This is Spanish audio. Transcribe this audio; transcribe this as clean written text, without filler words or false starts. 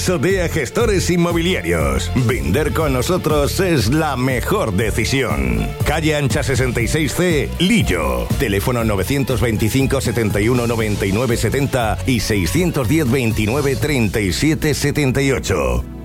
Sodea Gestores Inmobiliarios. Vender con nosotros es la mejor decisión. Calle Ancha 66C, Lillo. Teléfono 925 71 99 70 y 610 29 37 78.